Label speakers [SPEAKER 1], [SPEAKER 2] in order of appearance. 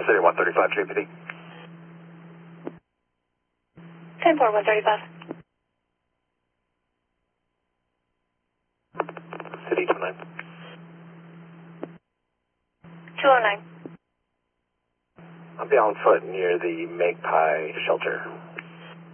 [SPEAKER 1] City 135 JPD.
[SPEAKER 2] 10-4, 135.
[SPEAKER 1] City 29.
[SPEAKER 2] 209.
[SPEAKER 1] I'll be on foot near the Magpie shelter.